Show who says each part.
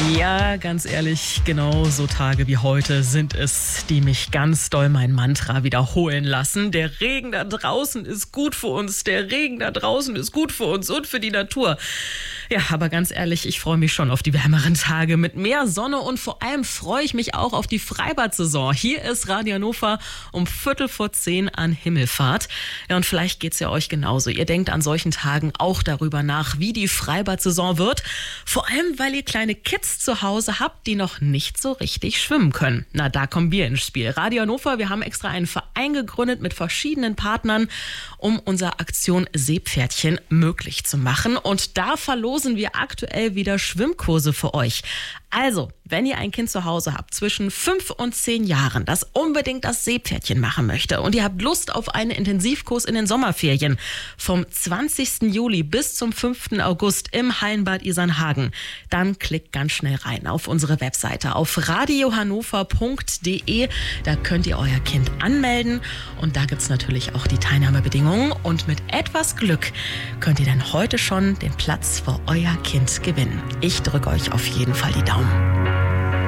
Speaker 1: Ja, ganz ehrlich, genau so Tage wie heute sind es, die mich ganz doll mein Mantra wiederholen lassen. Der Regen da draußen ist gut für uns, der Regen da draußen ist gut für uns und für die Natur. Ja, aber ganz ehrlich, ich freue mich schon auf die wärmeren Tage mit mehr Sonne und vor allem freue ich mich auch auf die Freibad-Saison. Hier ist Radio Hannover um 9:45 an Himmelfahrt. Ja, und vielleicht geht's ja euch genauso. Ihr denkt an solchen Tagen auch darüber nach, wie die Freibad-Saison wird. Vor allem, weil ihr kleine Kids zu Hause habt, die noch nicht so richtig schwimmen können. Na, da kommen wir ins Spiel. Radio Hannover, wir haben extra einen Verein gegründet mit verschiedenen Partnern, um unsere Aktion Seepferdchen möglich zu machen. Und da verlosen wir aktuell wieder Schwimmkurse für euch. Also, wenn ihr ein Kind zu Hause habt zwischen 5 und 10 Jahren, das unbedingt das Seepferdchen machen möchte und ihr habt Lust auf einen Intensivkurs in den Sommerferien vom 20. Juli bis zum 5. August im Hallenbad Isernhagen, dann klickt ganz schnell rein auf unsere Webseite auf radiohannover.de. Da könnt ihr euer Kind anmelden und da gibt es natürlich auch die Teilnahmebedingungen und mit etwas Glück könnt ihr dann heute schon den Platz für euer Kind gewinnen. Ich drücke euch auf jeden Fall die Daumen.